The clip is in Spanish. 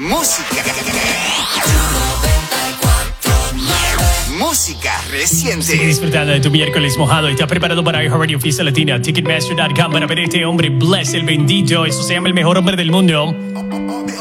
Música. Música reciente. Sigue disfrutando de tu miércoles mojado y te ha preparado para iHeartRadio Fiesta Latina, Ticketmaster.com para ver a este hombre, Bless, el bendito. Eso se llama el mejor hombre del mundo.